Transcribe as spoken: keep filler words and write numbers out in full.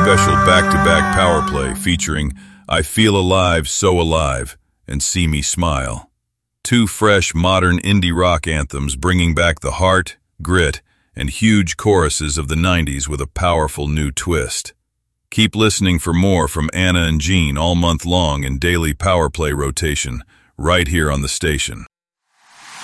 special back-to-back power play featuring I Feel Alive, So Alive and See Me Smile. Two fresh, modern indie rock anthems bringing back the heart, grit, and huge choruses of the nineties with a powerful new twist. Keep listening for more from Anna and Gene all month long in daily power play rotation, right here on the station.